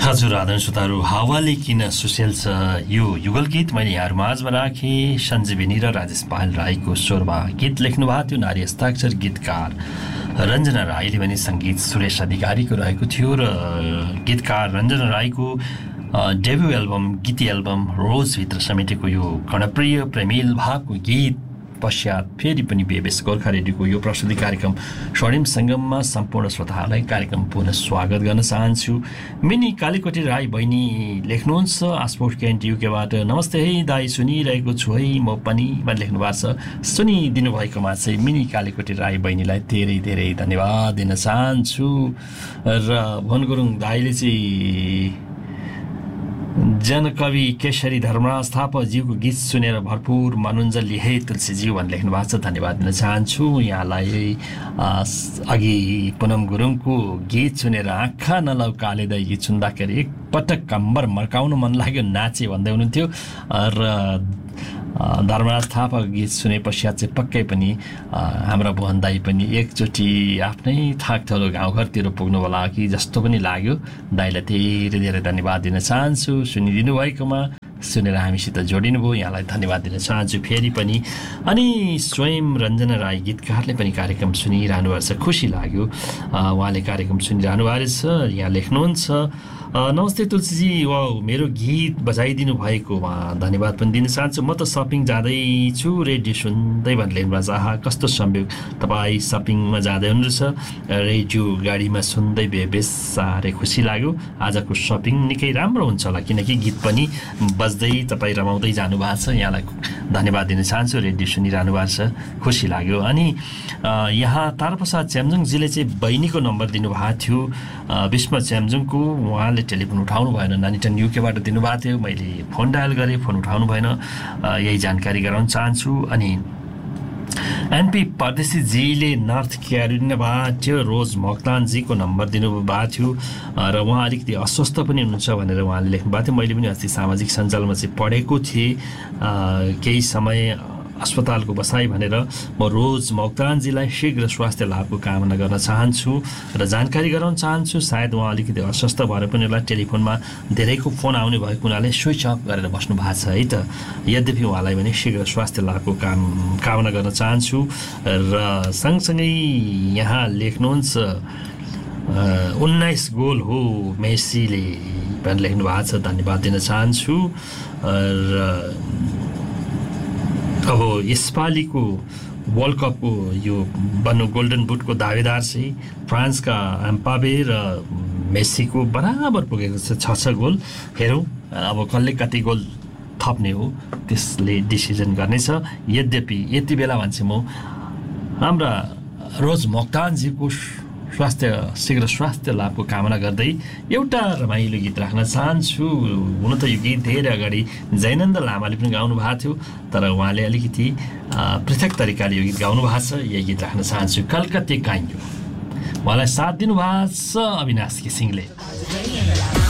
हजुर आदरणीय श्रोताहरू, हावाले किन सुशील छ यो युगल गीत मैले यहाँहरू माझमा राखेँ। सञ्जीवनी र राजेश पायल राईको स्वरमा गीत लेख्नु भएको थियो नारी हस्ताक्षर गीतकार रञ्जना राईले पनि सङ्गीत सुरेश अधिकारीको रहेको थियो र गीतकार रञ्जना राईको डेब्यू एल्बम गीती एल्बम रोजभित्र समेटेको यो कर्णप्रिय प्रेमिल भावको गीत पश्चात फेरि पनि बेबेस गोर्खा रेडियोको यो प्रस्तुति कार्यक्रम स्वर्णिम सङ्गममा सम्पूर्ण श्रोताहरूलाई कार्यक्रम पुनः स्वागत गर्न चाहन्छु। मिनी कालीकोटी राई बहिनी लेख्नुहुन्छ आसपोर्ट क्यान्ट युकेबाट, नमस्ते है दाई, सुनिरहेको छु है म पनि भनेर लेख्नु भएको छ। सुनिदिनु भएकोमा चाहिँ मिनी कालीकोटी राई बहिनीलाई धेरै धेरै धन्यवाद दिन चाहन्छु। र भन गुरुङ दाईले चाहिँ जनकवि केशरी धर्मराज थापाज्यूको गीत सुनेर भरपुर मनोरञ्जन लिए तुलसीज्यू भनेर लेख्नु भएको छ, धन्यवाद दिन चाहन्छु। यहाँलाई अघि पुनम गुरुङको गीत सुनेर आँखा नलौकाले गीत सुन्दाखेरि एकपटक कम्बर मर्काउन मन लाग्यो, नाचे भन्दै हुनुहुन्थ्यो। र धर्मराज थापाको गीत सुने पश्चात चाहिँ पक्कै पनि हाम्रा भुवन दाई पनि एकचोटि आफ्नै थाकथलो गाउँघरतिर पुग्नु होला कि जस्तो पनि लाग्यो। दाईलाई धेरै धेरै धन्यवाद दिन चाहन्छु सुनिदिनु भएकोमा, सुनेर हामीसित जोडिनु भयो, यहाँलाई धन्यवाद दिन चाहन्छु फेरि पनि। अनि स्वयं रञ्जना राई गीतकारले पनि कार्यक्रम सुनिरहनु भएको छ, खुसी लाग्यो उहाँले कार्यक्रम सुनिरहनु भएको छ। यहाँ लेख्नुहुन्छ नमस्ते तुलसीजी, वाउ मेरो गीत बजाइदिनु भएकोमा धन्यवाद पनि दिन चाहन्छु। म त सपिङ जाँदैछु रेडियो सुन्दै भनेर लेख्नु भएको छ। आहा कस्तो संयोग, तपाईँ सपिङमा जाँदै हुनुहुन्छ रेडियो गाडीमा सुन्दै बेबेस, साह्रै खुसी लाग्यो। आजको सपिङ निकै राम्रो हुन्छ होला किनकि गीत पनि बज्दै तपाईँ रमाउँदै जानुभएको छ, यहाँलाई धन्यवाद दिन चाहन्छु। रेडियो सुनिरहनु भएको छ, खुसी लाग्यो। अनि यहाँ ताराप्रसाद च्याम्जुङजीले चाहिँ बहिनीको नम्बर दिनुभएको थियो विष्मा च्याम्जुङको, उहाँले टेलिफोन उठाउनु भएन, नानीटन युकेबाट दिनुभएको थियो, मैले फोन डायल गरेँ, फोन उठाउनु भएन, यही जानकारी गराउन चाहन्छु। अनि एनपी परदेशीजीले नर्थ क्यारोलिनाबाट रोज मोक्तानजीको नम्बर दिनुभएको थियो र उहाँ अलिकति अस्वस्थ पनि हुनुहुन्छ भनेर उहाँले लेख्नु भएको थियो। मैले पनि अस्ति सामाजिक सञ्जालमा चाहिँ पढेको थिएँ केही समय अस्पतालको बसाइ भनेर। म रोज मोक्तानजीलाई शीघ्र स्वास्थ्य लाभको कामना गर्न चाहन्छु र जानकारी गराउन चाहन्छु। सायद उहाँ अलिकति अस्वस्थ भएर पनि उसलाई टेलिफोनमा धेरैको फोन आउने भएको हुनाले स्विच अफ गरेर बस्नु भएको छ है त। यद्यपि उहाँलाई पनि शीघ्र स्वास्थ्य लाभको कामना गर्न चाहन्छु। र सँगसँगै यहाँ लेख्नुहुन्छ 19 गोल हो मेसीले भनेर लेख्नु भएको छ, धन्यवाद दिन चाहन्छु। र अब यसपालिको वर्ल्ड कपको यो बन्नु गोल्डन बुटको दावेदार चाहिँ फ्रान्सका एम्पाबे र मेसीको बराबर पुगेको छ 6 गोल। हेरौँ अब कसले कति गोल थप्ने हो त्यसले डिसिजन गर्नेछ। यद्यपि यति बेला भन्छ म हाम्रा रोज मोक्तानजीको शीघ्र स्वास्थ्य लाभको कामना गर्दै एउटा रमाइलो गीत राख्न चाहन्छु। हुन त यो गीत धेरै अगाडि जयनन्द लामाले पनि गाउनु भएको थियो, तर उहाँले अलिकति पृथक तरिकाले यो गीत गाउनु भएको छ। यही गीत राख्न चाहन्छु, कलकत्ते काइयो। उहाँलाई साथ दिनु भएको छ अविनाश घिसिङले।